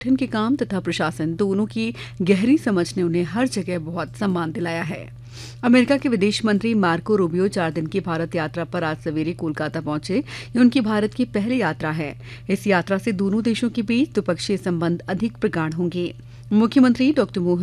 संगठन के काम तथा प्रशासन दोनों की गहरी समझ ने उन्हें हर जगह बहुत सम्मान दिलाया है। अमेरिका के विदेश मंत्री मार्को रूबियो 4 दिन की भारत यात्रा पर आज सवेरे कोलकाता पहुंचे। ये उनकी भारत की पहली यात्रा है। इस यात्रा से दोनों देशों के बीच द्विपक्षीय संबंध अधिक प्रगाढ़ होंगे। मुख्यमंत्री डॉ